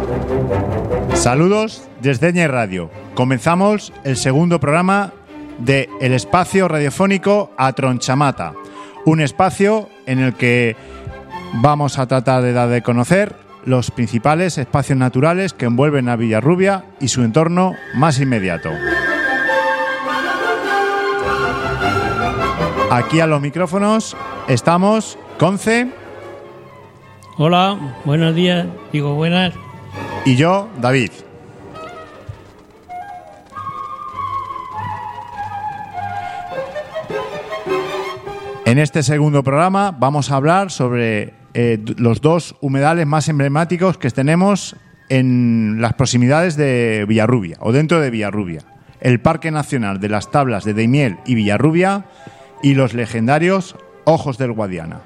Saludos desde Ñe Radio. Comenzamos el segundo programa de El Espacio Radiofónico A Tronchamata, un espacio en el que vamos a tratar de dar de conocer los principales espacios naturales que envuelven a Villarrubia y su entorno más inmediato. Aquí a los micrófonos estamos Conce. Hola, buenos días, digo buenas. Y yo, David. En este segundo programa vamos a hablar sobre los dos humedales más emblemáticos que tenemos en las proximidades de Villarrubia o dentro de Villarrubia: el Parque Nacional de las Tablas de Daimiel y Villarrubia y los legendarios Ojos del Guadiana.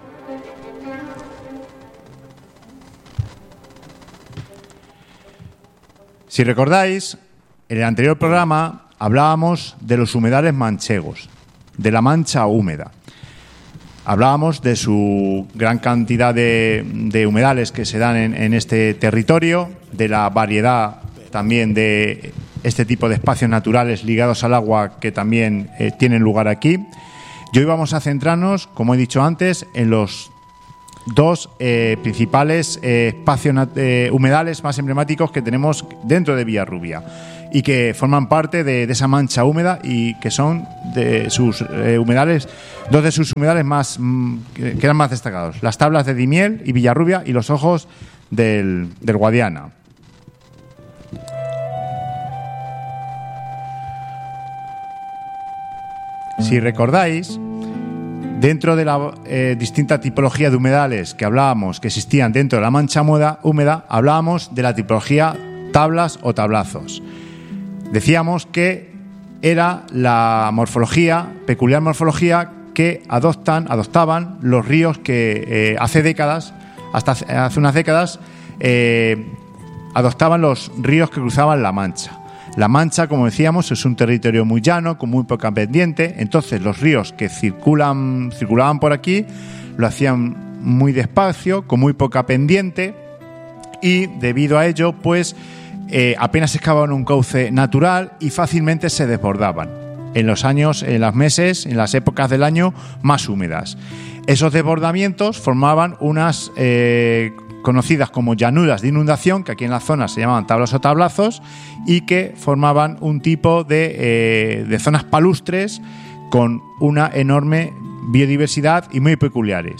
Si recordáis, en el anterior programa hablábamos de los humedales manchegos, de la mancha húmeda. Hablábamos de su gran cantidad de humedales que se dan en este territorio, de la variedad también de este tipo de espacios naturales ligados al agua que también tienen lugar aquí. Y hoy vamos a centrarnos, como he dicho antes, en los dos principales espacios humedales más emblemáticos que tenemos dentro de Villarrubia y que forman parte de esa mancha húmeda y que son de sus humedales, dos de sus humedales más que eran más destacados: las Tablas de Daimiel y Villarrubia y los Ojos del Guadiana. Si recordáis, dentro de la distinta tipología de humedales que hablábamos que existían dentro de la mancha húmeda, hablábamos de la tipología tablas o tablazos. Decíamos que era la peculiar morfología que adoptaban los ríos que hasta hace unas décadas, adoptaban los ríos que cruzaban la Mancha. La Mancha, como decíamos, es un territorio muy llano, con muy poca pendiente. Entonces los ríos que circulaban por aquí lo hacían muy despacio, con muy poca pendiente, y debido a ello, pues apenas excavaban un cauce natural y fácilmente se desbordaban en las épocas del año más húmedas. Esos desbordamientos formaban unas conocidas como llanuras de inundación, que aquí en la zona se llamaban tablas o tablazos, y que formaban un tipo de zonas palustres con una enorme biodiversidad y muy peculiares.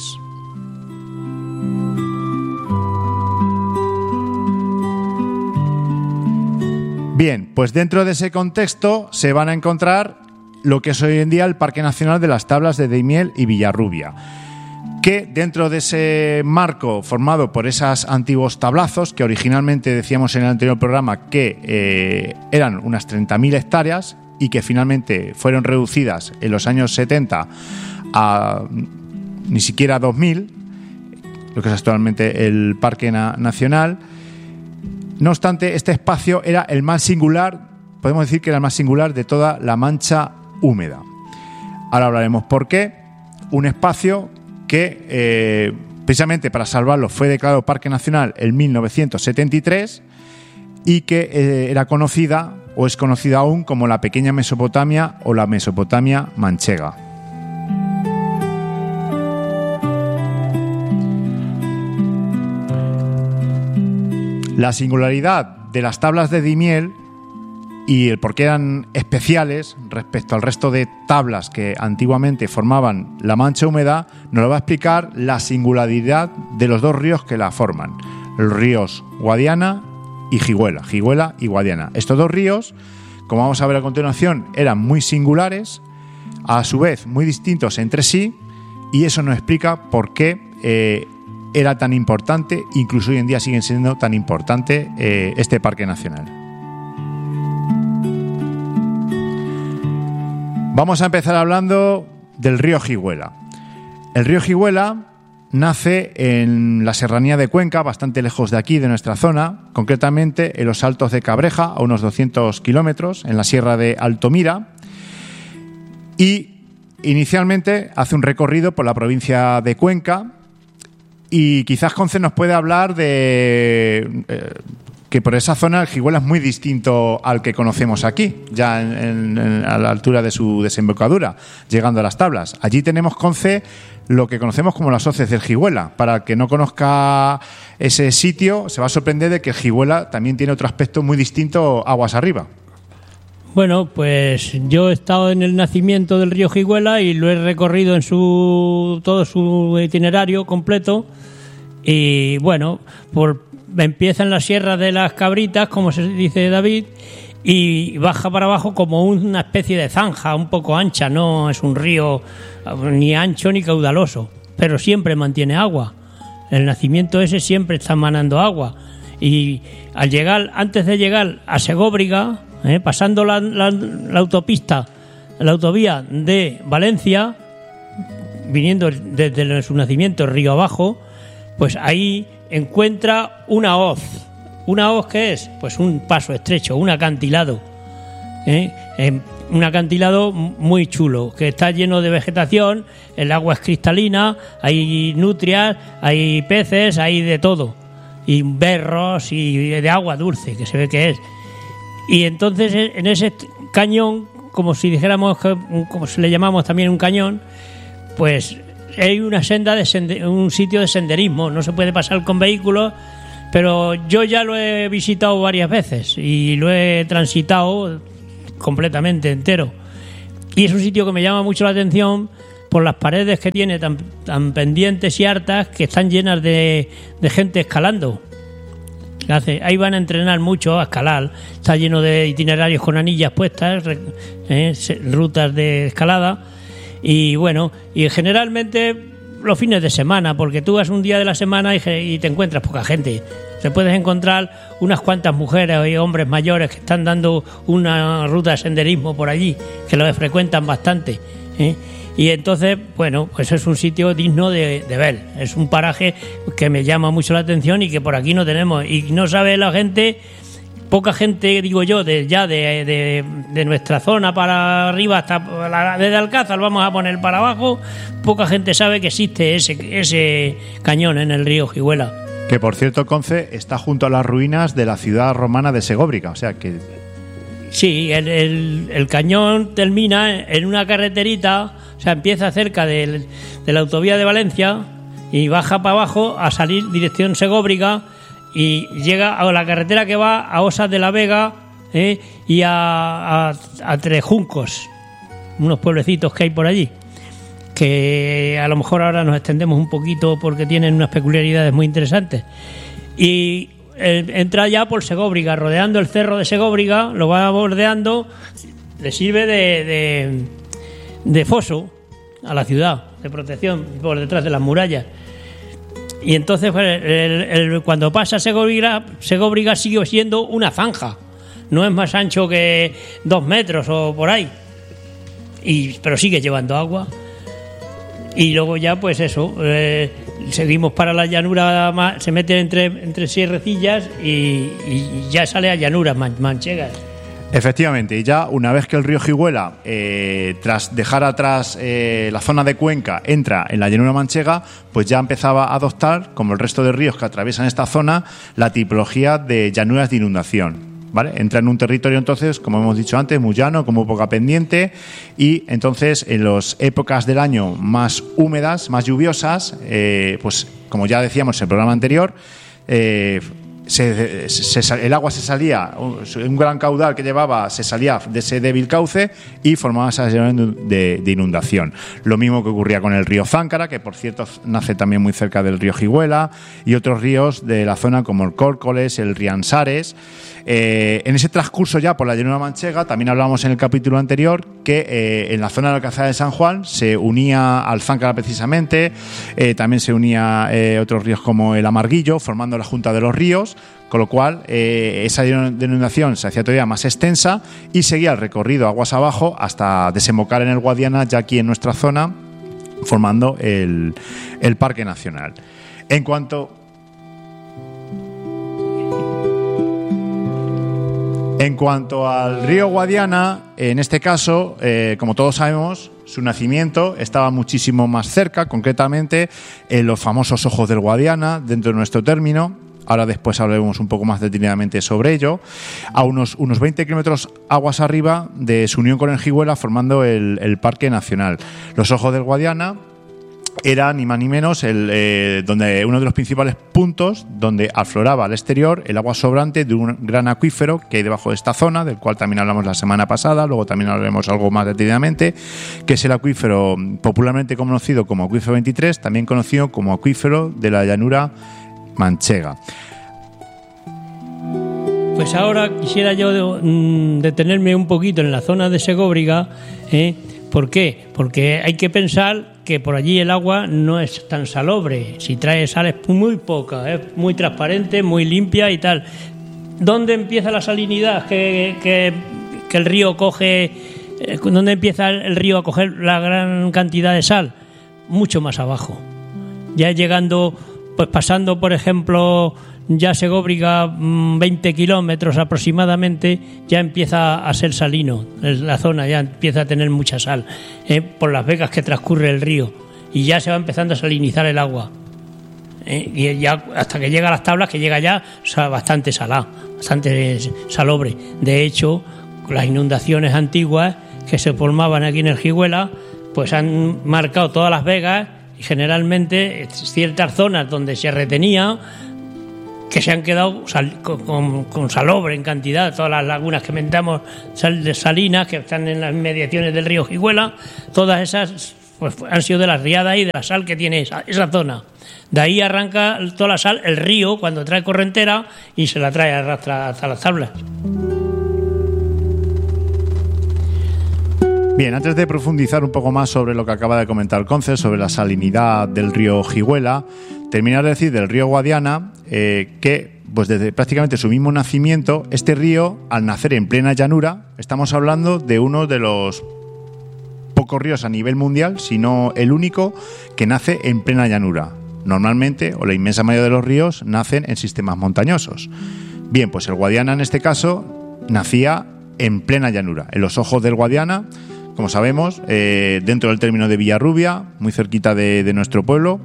Bien, pues dentro de ese contexto se van a encontrar lo que es hoy en día el Parque Nacional de las Tablas de Daimiel y Villarrubia, que dentro de ese marco formado por esos antiguos tablazos, que originalmente decíamos en el anterior programa que eran unas 30.000 hectáreas y que finalmente fueron reducidas en los años 70 a ni siquiera 2.000, lo que es actualmente el Parque Nacional. No obstante, este espacio era el más singular, podemos decir que era el más singular de toda la mancha húmeda. Ahora hablaremos por qué. Un espacio que precisamente para salvarlo fue declarado Parque Nacional en 1973 y que era conocida o es conocida aún como la Pequeña Mesopotamia o la Mesopotamia manchega. La singularidad de las Tablas de Daimiel y el por qué eran especiales respecto al resto de tablas que antiguamente formaban la mancha húmeda nos lo va a explicar la singularidad de los dos ríos que la forman, los ríos Guadiana y Jiguela y Guadiana. Estos dos ríos, como vamos a ver a continuación, eran muy singulares, a su vez muy distintos entre sí, y eso nos explica por qué era tan importante, incluso hoy en día siguen siendo tan importante este Parque Nacional. Vamos a empezar hablando del río Jiguela. El río Jiguela nace en la serranía de Cuenca, bastante lejos de aquí, de nuestra zona, concretamente en los Altos de Cabreja, a unos 200 kilómetros, en la sierra de Altomira, y inicialmente hace un recorrido por la provincia de Cuenca. Y quizás Conce nos puede hablar de que por esa zona el Jiguela es muy distinto al que conocemos aquí, ya a la altura de su desembocadura, llegando a las tablas. Allí tenemos, Conce, lo que conocemos como las hoces del Jiguela. Para el que no conozca ese sitio, se va a sorprender de que el Jiguela también tiene otro aspecto muy distinto aguas arriba. Bueno, pues yo he estado en el nacimiento del río Jiguela y lo he recorrido en todo su itinerario completo. Y bueno, empieza en la Sierra de las Cabritas, como se dice David, y baja para abajo como una especie de zanja, un poco ancha. No es un río ni ancho ni caudaloso, pero siempre mantiene agua. El nacimiento ese siempre está manando agua. Y antes de llegar a Segóbriga, pasando la autopista, la autovía de Valencia, viniendo desde su nacimiento río abajo, pues ahí encuentra una hoz. ¿Una hoz qué es? Pues un paso estrecho, un acantilado. Un acantilado muy chulo, que está lleno de vegetación, el agua es cristalina, hay nutrias, hay peces, hay de todo. Y berros y de agua dulce, que se ve que es. Y entonces en ese cañón, como si dijéramos, como si le llamamos también un cañón, pues hay una senda un sitio de senderismo. No se puede pasar con vehículos, pero yo ya lo he visitado varias veces y lo he transitado completamente entero. Y es un sitio que me llama mucho la atención por las paredes que tiene tan pendientes y hartas, que están llenas de gente escalando. Ahí van a entrenar mucho a escalar. Está lleno de itinerarios con anillas puestas, rutas de escalada. Y bueno, y generalmente los fines de semana, porque tú vas un día de la semana y te encuentras poca gente. Te puedes encontrar unas cuantas mujeres y hombres mayores que están dando una ruta de senderismo por allí, que lo frecuentan bastante. Y entonces, bueno, pues es un sitio digno de ver. Es un paraje que me llama mucho la atención y que por aquí no tenemos. Y no sabe la gente, poca gente, digo yo, de nuestra zona para arriba, hasta desde Alcázar vamos a poner para abajo, poca gente sabe que existe ese cañón en el río Jiguela. Que por cierto, Conce, está junto a las ruinas de la ciudad romana de Segóbriga, o sea que... Sí, el cañón termina en una carreterita, o sea, empieza cerca de la autovía de Valencia y baja para abajo a salir dirección Segóbriga y llega a la carretera que va a Osas de la Vega y a Trejuncos, unos pueblecitos que hay por allí, que a lo mejor ahora nos extendemos un poquito porque tienen unas peculiaridades muy interesantes. Y entra ya por Segóbriga, rodeando el cerro de Segóbriga, lo va bordeando, le sirve de foso a la ciudad, de protección por detrás de las murallas. Y entonces cuando pasa Segóbriga sigue siendo una zanja, no es más ancho que 2 metros o por ahí, pero sigue llevando agua. Y luego ya pues eso, seguimos para la llanura, se mete entre sierrecillas y ya sale a llanuras manchegas. Efectivamente, y ya una vez que el río Jiguela, tras dejar atrás la zona de Cuenca, entra en la llanura manchega, pues ya empezaba a adoptar, como el resto de ríos que atraviesan esta zona, la tipología de llanuras de inundación. ¿Vale? Entra en un territorio entonces, como hemos dicho antes, muy llano, con muy poca pendiente, y entonces en las épocas del año más húmedas, más lluviosas, pues como ya decíamos en el programa anterior, el agua se salía, un gran caudal que llevaba se salía de ese débil cauce y formaba esa zona de inundación. Lo mismo que ocurría con el río Záncara, que por cierto nace también muy cerca del río Jiguela, y otros ríos de la zona como el Córcoles, el Riansares. En ese transcurso ya por la llanura manchega, también hablábamos en el capítulo anterior que en la zona de la Calzada de San Juan se unía al Záncara precisamente, también se unía otros ríos como el Amarguillo, formando la Junta de los Ríos, con lo cual esa inundación se hacía todavía más extensa y seguía el recorrido aguas abajo hasta desembocar en el Guadiana, ya aquí en nuestra zona, formando el Parque Nacional. En cuanto al río Guadiana, en este caso, como todos sabemos, su nacimiento estaba muchísimo más cerca, concretamente en los famosos Ojos del Guadiana, dentro de nuestro término, Ahora después hablaremos un poco más detenidamente sobre ello. A unos 20 kilómetros aguas arriba de su unión con el Jiguela, formando el Parque Nacional. Los Ojos del Guadiana era ni más ni menos donde uno de los principales puntos donde afloraba al exterior el agua sobrante de un gran acuífero que hay debajo de esta zona, del cual también hablamos la semana pasada, luego también hablaremos algo más detenidamente, que es el acuífero popularmente conocido como Acuífero 23, también conocido como Acuífero de la Llanura Manchega. Pues ahora quisiera yo detenerme un poquito en la zona de Segóbriga. ¿Por qué? Porque hay que pensar que por allí el agua no es tan salobre. Si trae sal es muy poca, es muy transparente, muy limpia y tal. ¿Dónde empieza la salinidad que el río coge? ¿Dónde empieza el río a coger la gran cantidad de sal? Mucho más abajo. Ya llegando, pues pasando, por ejemplo, ya Segóbriga 20 kilómetros aproximadamente, ya empieza a ser salino. La zona ya empieza a tener mucha sal por las vegas que transcurre el río, y ya se va empezando a salinizar el agua. Y ya hasta que llega a las tablas, que llega ya bastante salada, bastante salobre. De hecho, las inundaciones antiguas que se formaban aquí en el Jiguela, pues han marcado todas las vegas, y generalmente ciertas zonas donde se retenía, que se han quedado con salobre en cantidad. Todas las lagunas que mentamos salinas, que están en las inmediaciones del río Jiguela, todas esas pues han sido de las riadas y de la sal que tiene esa zona. De ahí arranca toda la sal el río cuando trae correntera y se la trae arrastra hasta las tablas. Bien, antes de profundizar un poco más sobre lo que acaba de comentar Conce, sobre la salinidad del río Jiguela, terminar de decir del río Guadiana que pues desde prácticamente su mismo nacimiento, este río, al nacer en plena llanura, estamos hablando de uno de los pocos ríos a nivel mundial, si no el único, que nace en plena llanura. Normalmente, o la inmensa mayoría de los ríos, nacen en sistemas montañosos. Bien, pues el Guadiana en este caso nacía en plena llanura, en los Ojos del Guadiana, como sabemos, dentro del término de Villarrubia, muy cerquita de nuestro pueblo,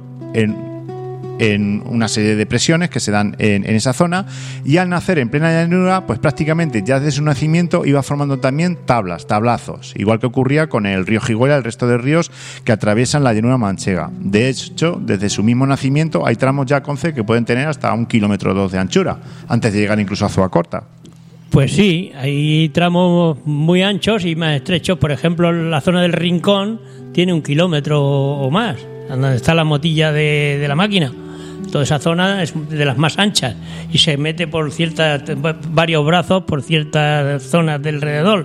en una serie de depresiones que se dan en esa zona, y al nacer en plena llanura, pues prácticamente ya desde su nacimiento iba formando también tablazos, igual que ocurría con el río Jiguela y el resto de ríos que atraviesan la llanura manchega. De hecho, desde su mismo nacimiento hay tramos ya, Conce, que pueden tener hasta 1,2 kilómetros de anchura, antes de llegar incluso a Zuacorta. Pues sí, hay tramos muy anchos y más estrechos. Por ejemplo, la zona del Rincón tiene 1 kilómetro o más, donde está la motilla de la máquina. Toda esa zona es de las más anchas y se mete por varios brazos por ciertas zonas del alrededor,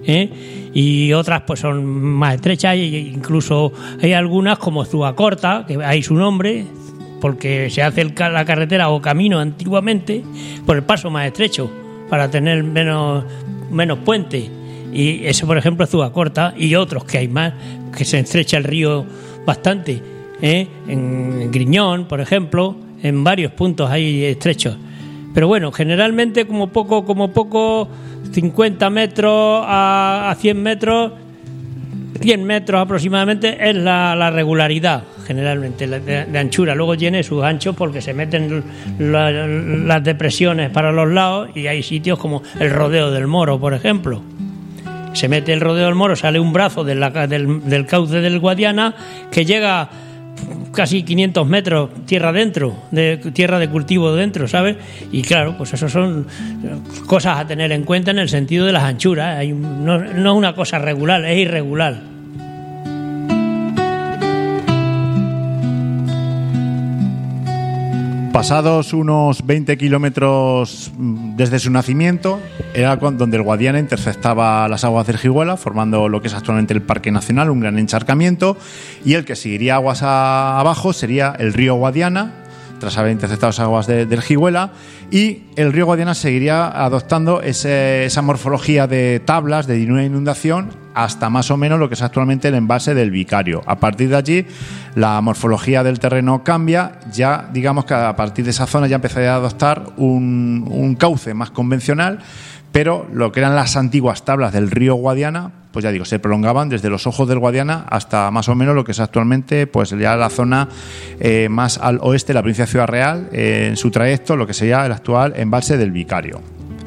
y otras pues son más estrechas, e incluso hay algunas como Zuacorta, que hay su nombre porque se hace la carretera o camino antiguamente por el paso más estrecho, para tener menos puente, y eso por ejemplo es Zuacorta, y otros que hay más, que se estrecha el río bastante, en Griñón por ejemplo, en varios puntos hay estrechos, pero bueno, generalmente como poco 50 metros a 100 metros 100 metros aproximadamente es la regularidad generalmente de anchura. Luego tiene sus anchos porque se meten las depresiones para los lados, y hay sitios como el Rodeo del Moro, por ejemplo. Se mete el Rodeo del Moro, sale un brazo del cauce del Guadiana que llega casi 500 metros tierra dentro, tierra de cultivo dentro, ¿sabes? Y claro, pues eso son cosas a tener en cuenta en el sentido de las anchuras. No es una cosa regular, es irregular. Pasados unos 20 kilómetros desde su nacimiento, era donde el Guadiana interceptaba las aguas del Jiguela, formando lo que es actualmente el Parque Nacional, un gran encharcamiento, y el que seguiría aguas abajo sería el río Guadiana, tras haber interceptado las aguas del Jiguela, y el río Guadiana seguiría adoptando esa morfología de tablas, de inundación, hasta más o menos lo que es actualmente el embalse del Vicario. A partir de allí, la morfología del terreno cambia, ya digamos que a partir de esa zona ya empezaría a adoptar un cauce más convencional, pero lo que eran las antiguas tablas del río Guadiana, pues ya digo, se prolongaban desde los ojos del Guadiana hasta más o menos lo que es actualmente pues ya la zona más al oeste de la provincia de Ciudad Real, en su trayecto, lo que sería el actual embalse del Vicario.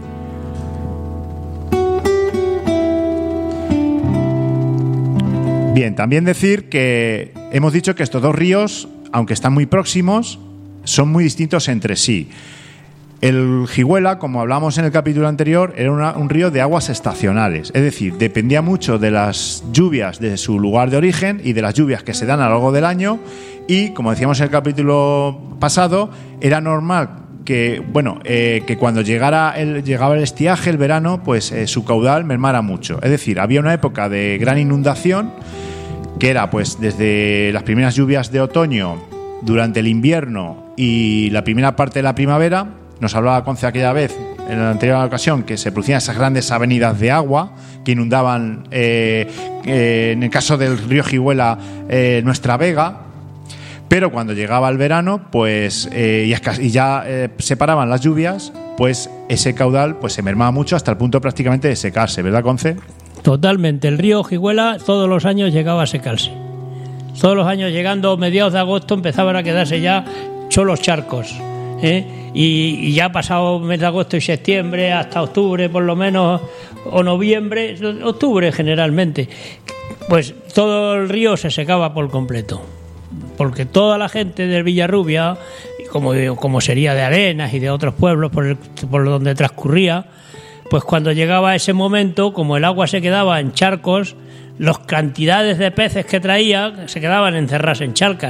Bien, también decir que hemos dicho que estos dos ríos, aunque están muy próximos, son muy distintos entre sí. El Jigüela, como hablamos en el capítulo anterior, era un río de aguas estacionales, es decir, dependía mucho de las lluvias de su lugar de origen y de las lluvias que se dan a lo largo del año, y como decíamos en el capítulo pasado, era normal que cuando llegaba el estiaje, el verano, pues su caudal mermara mucho. Es decir, había una época de gran inundación que era pues desde las primeras lluvias de otoño, durante el invierno y la primera parte de la primavera. Nos hablaba Conce aquella vez, en la anterior ocasión, que se producían esas grandes avenidas de agua que inundaban, en el caso del río Jigüela, nuestra vega. Pero cuando llegaba el verano, pues y ya se paraban las lluvias, pues ese caudal pues se mermaba mucho hasta el punto prácticamente de secarse, ¿verdad, Conce? Totalmente. El río Jigüela todos los años llegaba a secarse. Todos los años, llegando mediados de agosto, empezaban a quedarse ya cholos charcos. Y ya pasado mes de agosto y septiembre hasta octubre por lo menos, o noviembre, octubre generalmente, pues todo el río se secaba por completo, porque toda la gente de Villarrubia, como sería de Arenas y de otros pueblos por donde transcurría, pues cuando llegaba ese momento, como el agua se quedaba en charcos, las cantidades de peces que traía se quedaban encerradas en charcas.